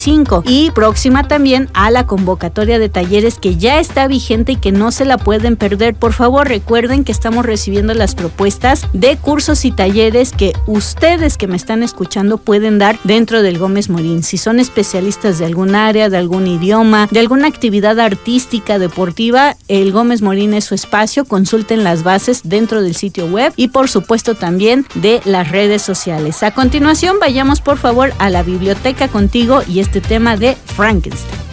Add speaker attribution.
Speaker 1: y próxima también a la convocatoria de talleres que ya está vigente y que no se la pueden perder. Por favor, recuerden que estamos recibiendo las propuestas de cursos y talleres que ustedes que me están escuchando pueden dar dentro del Gómez Morín. Si son especialistas de algún área, de algún idioma, de alguna actividad artística, deportiva, el Gómez Morín es su espacio. Consulten las bases dentro del sitio web y por supuesto también de las redes sociales. A continuación, vayamos por favor a la biblioteca contigo y este tema de Frankenstein.